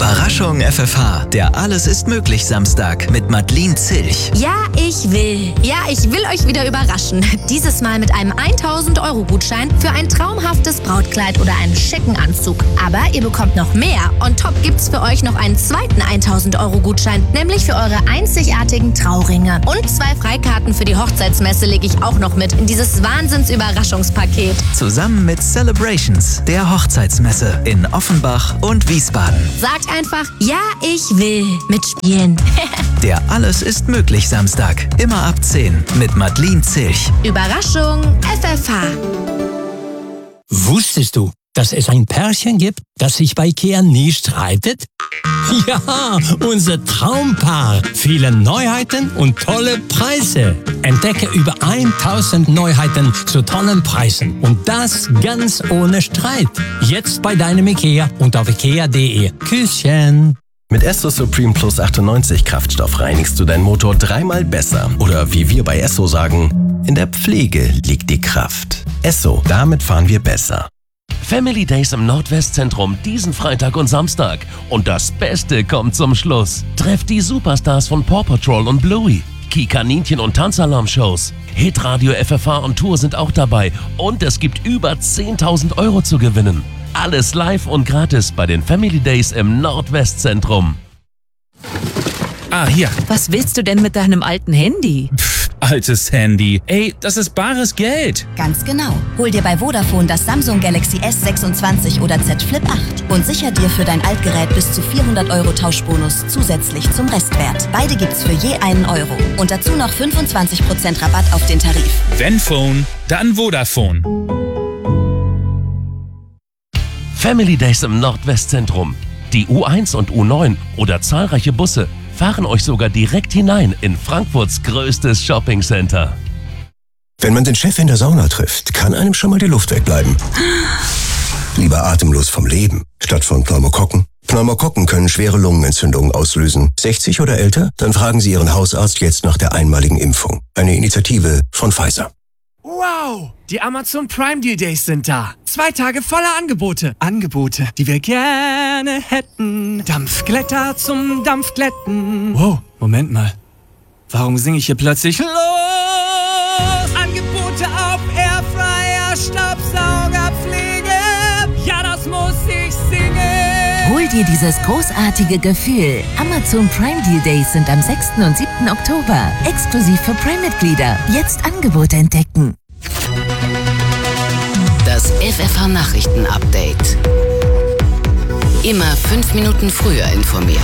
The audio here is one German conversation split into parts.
Überraschung FFH, der Alles ist möglich Samstag mit Madeleine Zilch. Ja, ich will euch wieder überraschen. Dieses Mal mit einem 1.000-Euro-Gutschein für ein traumhaftes Brautkleid oder einen schicken Anzug. Aber ihr bekommt noch mehr. On top gibt's für euch noch einen zweiten 1.000-Euro-Gutschein, nämlich für eure einzigartigen Trauringe. Und 2 Freikarten für die Hochzeitsmesse lege ich auch noch mit in dieses Wahnsinns-Überraschungspaket. Zusammen mit Celebrations, der Hochzeitsmesse in Offenbach und Wiesbaden. Sagt einfach, ja, ich will mitspielen. Der Alles ist möglich Samstag, immer ab 10 mit Madeleine Zilch. Überraschung FFH. Wusstest du, dass es ein Pärchen gibt, das sich bei IKEA nie streitet? Ja, unser Traumpaar. Viele Neuheiten und tolle Preise. Entdecke über 1000 Neuheiten zu tollen Preisen. Und das ganz ohne Streit. Jetzt bei deinem IKEA und auf ikea.de. Küsschen. Mit Esso Supreme Plus 98 Kraftstoff reinigst du deinen Motor 3-mal besser. Oder wie wir bei Esso sagen, in der Pflege liegt die Kraft. Esso, damit fahren wir besser. Family Days im Nordwestzentrum diesen Freitag und Samstag. Und das Beste kommt zum Schluss. Trefft die Superstars von Paw Patrol und Bluey. Kaninchen- und Tanzalarm-Shows. Hitradio FFH und Tour sind auch dabei. Und es gibt über 10.000 Euro zu gewinnen. Alles live und gratis bei den Family Days im Nordwestzentrum. Ah, hier. Was willst du denn mit deinem alten Handy? Altes Handy. Ey, das ist bares Geld. Ganz genau. Hol dir bei Vodafone das Samsung Galaxy S26 oder Z Flip 8 und sicher dir für dein Altgerät bis zu 400 Euro Tauschbonus zusätzlich zum Restwert. Beide gibt's für je einen Euro. Und dazu noch 25% Rabatt auf den Tarif. Wenn Phone, dann Vodafone. Family Days im Nordwestzentrum. Die U1 und U9 oder zahlreiche Busse fahren euch sogar direkt hinein in Frankfurts größtes Shoppingcenter. Wenn man den Chef in der Sauna trifft, kann einem schon mal die Luft wegbleiben. Lieber atemlos vom Leben, statt von Pneumokokken. Pneumokokken können schwere Lungenentzündungen auslösen. 60 oder älter? Dann fragen Sie Ihren Hausarzt jetzt nach der einmaligen Impfung. Eine Initiative von Pfizer. Wow! Die Amazon Prime Deal Days sind da. 2 Tage voller Angebote. Angebote, die wir gerne hätten. Dampfglätter zum Dampfglätten. Wow, Moment mal. Warum singe ich hier plötzlich los? Angebote auf Airfryer, Staubsaugerpflege. Ja, das muss ich singen. Hol dir dieses großartige Gefühl. Amazon Prime Deal Days sind am 6. und 7. Oktober. Exklusiv für Prime-Mitglieder. Jetzt Angebote entdecken. Das FFH-Nachrichten-Update. Immer 5 Minuten früher informiert.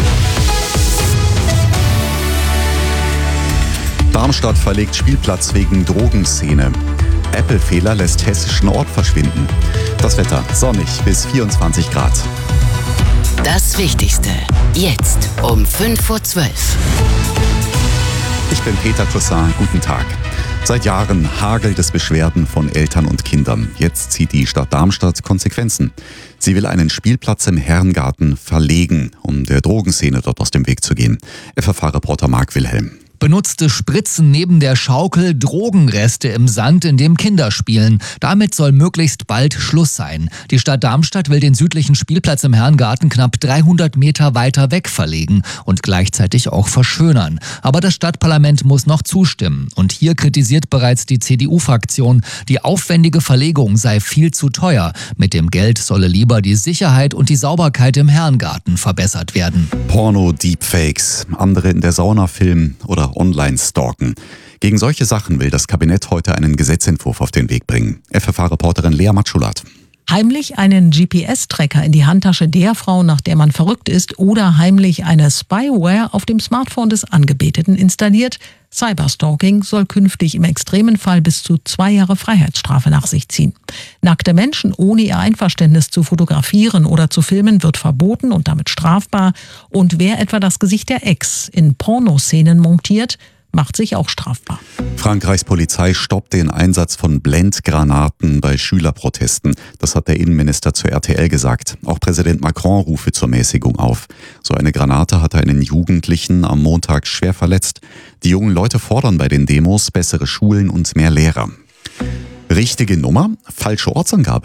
Darmstadt verlegt Spielplatz wegen Drogenszene. Apple-Fehler lässt hessischen Ort verschwinden. Das Wetter sonnig bis 24 Grad. Das Wichtigste. Jetzt um 5:12 Uhr. Ich bin Peter Toussaint. Guten Tag. Seit Jahren hagelt es Beschwerden von Eltern und Kindern. Jetzt zieht die Stadt Darmstadt Konsequenzen. Sie will einen Spielplatz im Herrengarten verlegen, um der Drogenszene dort aus dem Weg zu gehen. FFH-Reporter Marc Wilhelm. Benutzte Spritzen neben der Schaukel, Drogenreste im Sand, in dem Kinder spielen. Damit soll möglichst bald Schluss sein. Die Stadt Darmstadt will den südlichen Spielplatz im Herrengarten knapp 300 Meter weiter weg verlegen und gleichzeitig auch verschönern. Aber das Stadtparlament muss noch zustimmen. Und hier kritisiert bereits die CDU-Fraktion, die aufwendige Verlegung sei viel zu teuer. Mit dem Geld solle lieber die Sicherheit und die Sauberkeit im Herrengarten verbessert werden. Porno-Deepfakes, andere in der Sauna filmen oder online stalken. Gegen solche Sachen will das Kabinett heute einen Gesetzentwurf auf den Weg bringen. FFH-Reporterin Lea Matschulat. Heimlich einen GPS-Tracker in die Handtasche der Frau, nach der man verrückt ist, oder heimlich eine Spyware auf dem Smartphone des Angebeteten installiert. Cyberstalking soll künftig im extremen Fall bis zu 2 Jahre Freiheitsstrafe nach sich ziehen. Nackte Menschen ohne ihr Einverständnis zu fotografieren oder zu filmen wird verboten und damit strafbar. Und wer etwa das Gesicht der Ex in Pornoszenen montiert, macht sich auch strafbar. Frankreichs Polizei stoppt den Einsatz von Blendgranaten bei Schülerprotesten. Das hat der Innenminister zur RTL gesagt. Auch Präsident Macron rufe zur Mäßigung auf. So eine Granate hatte einen Jugendlichen am Montag schwer verletzt. Die jungen Leute fordern bei den Demos bessere Schulen und mehr Lehrer. Richtige Nummer, falsche Ortsangabe.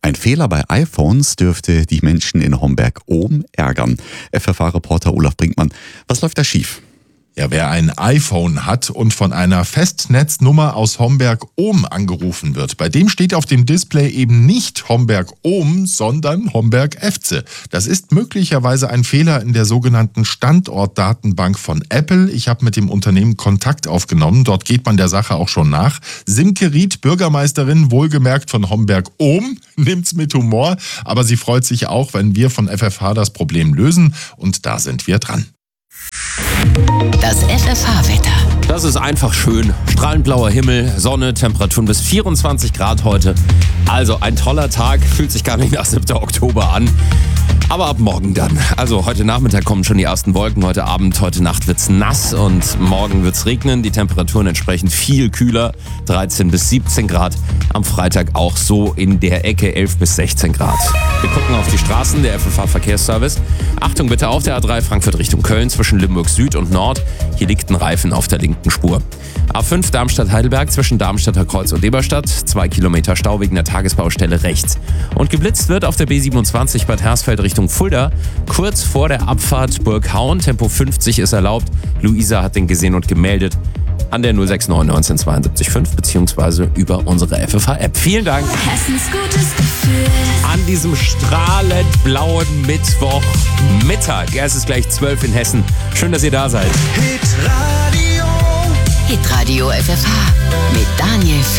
Ein Fehler bei iPhones dürfte die Menschen in Homberg-Ohm ärgern. FFH-Reporter Olaf Brinkmann, was läuft da schief? Ja, wer ein iPhone hat und von einer Festnetznummer aus Homberg-Ohm angerufen wird, bei dem steht auf dem Display eben nicht Homberg-Ohm, sondern Homberg-Efze. Das ist möglicherweise ein Fehler in der sogenannten Standortdatenbank von Apple. Ich habe mit dem Unternehmen Kontakt aufgenommen. Dort geht man der Sache auch schon nach. Simke Ried, Bürgermeisterin, wohlgemerkt von Homberg-Ohm, nimmt's mit Humor. Aber sie freut sich auch, wenn wir von FFH das Problem lösen. Und da sind wir dran. Das FFH-Wetter. Das ist einfach schön. Strahlend blauer Himmel, Sonne, Temperaturen bis 24 Grad heute. Also ein toller Tag, fühlt sich gar nicht nach 7. Oktober an. Aber ab morgen dann. Also heute Nachmittag kommen schon die ersten Wolken, heute Abend, heute Nacht wird's nass und morgen wird's regnen. Die Temperaturen entsprechend viel kühler, 13 bis 17 Grad. Am Freitag auch so in der Ecke 11 bis 16 Grad. Wir gucken auf die Straßen, der FFH-Verkehrsservice. Achtung bitte auf der A3 Frankfurt Richtung Köln zwischen Limburg Süd und Nord. Hier liegt ein Reifen auf der linken Spur. A5 Darmstadt-Heidelberg zwischen Darmstadter Kreuz und Eberstadt. 2 Kilometer Stau wegen der Tagesbaustelle rechts. Und geblitzt wird auf der B27 Bad Hersfeld Richtung Fulda. Kurz vor der Abfahrt Burghauen. Tempo 50 ist erlaubt. Luisa hat den gesehen und gemeldet. An der 069 1972 5 beziehungsweise über unsere FFH-App. Vielen Dank. Hessens gutes Gefühl. An diesem strahlend blauen Mittwochmittag. Ja, es ist gleich 12 in Hessen. Schön, dass ihr da seid. Hitradio FFH mit Daniel